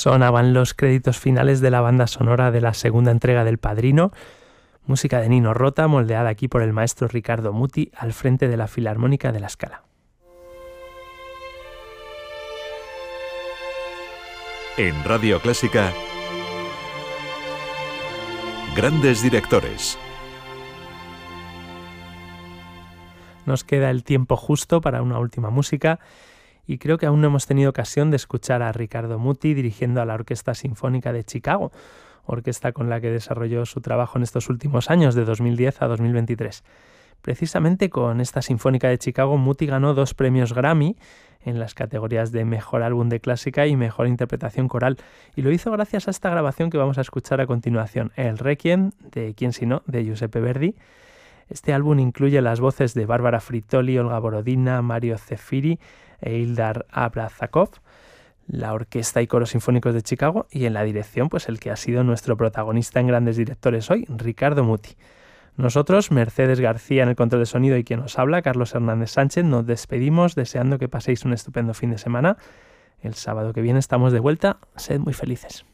Sonaban los créditos finales de la banda sonora de la segunda entrega del Padrino, música de Nino Rota, moldeada aquí por el maestro Riccardo Muti al frente de la Filarmónica de La Scala. En Radio Clásica, grandes directores. Nos queda el tiempo justo para una última música y creo que aún no hemos tenido ocasión de escuchar a Riccardo Muti dirigiendo a la Orquesta Sinfónica de Chicago, orquesta con la que desarrolló su trabajo en estos últimos años, de 2010 a 2023. Precisamente con esta Sinfónica de Chicago, Muti ganó 2 premios Grammy en las categorías de Mejor Álbum de Clásica y Mejor Interpretación Coral, y lo hizo gracias a esta grabación que vamos a escuchar a continuación, el Requiem, de ¿quién sino?, de Giuseppe Verdi. Este álbum incluye las voces de Bárbara Frittoli, Olga Borodina, Mario Zeffiri e Ildar Abrazakov, la Orquesta y Coros Sinfónicos de Chicago, y en la dirección, pues el que ha sido nuestro protagonista en Grandes Directores hoy, Riccardo Muti. Nosotros, Mercedes García en el control de sonido y quien os habla, Carlos Hernández Sánchez, nos despedimos deseando que paséis un estupendo fin de semana. El sábado que viene estamos de vuelta. Sed muy felices.